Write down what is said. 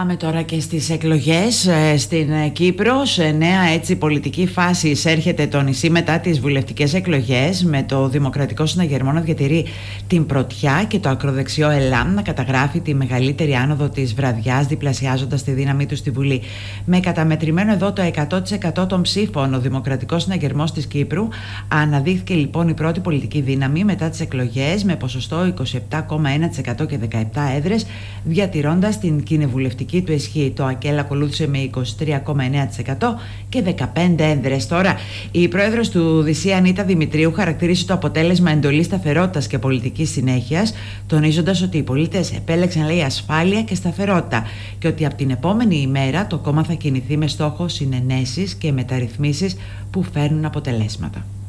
Πάμε τώρα και στις εκλογές στην Κύπρο. Σε νέα έτσι πολιτική φάση εισέρχεται το νησί μετά τις βουλευτικές εκλογές, με το Δημοκρατικό Συναγερμό να διατηρεί την πρωτιά και το ακροδεξιό ΕΛΑΜ να καταγράφει τη μεγαλύτερη άνοδο της βραδιάς, διπλασιάζοντας τη δύναμή του στη Βουλή. Με καταμετρημένο εδώ το 100% των ψήφων, ο Δημοκρατικός Συναγερμός της Κύπρου αναδείχθηκε λοιπόν η πρώτη πολιτική δύναμη μετά τις εκλογές, με ποσοστό 27,1% και 17 έδρες, διατηρώντας την κοινοβουλευτική του ισχύ. Το ΑΚΕΛ ακολούθησε με 23,9% και 15 έδρες. Τώρα, η πρόεδρος του ΔΣ Ανίτα Δημητρίου χαρακτήρισε το αποτέλεσμα εντολής σταθερότητας και πολιτικής συνέχειας, τονίζοντας ότι οι πολίτες επέλεξαν, λέει, ασφάλεια και σταθερότητα και ότι από την επόμενη ημέρα το κόμμα θα κινηθεί με στόχο συνενέσεις και μεταρρυθμίσεις που φέρνουν αποτελέσματα.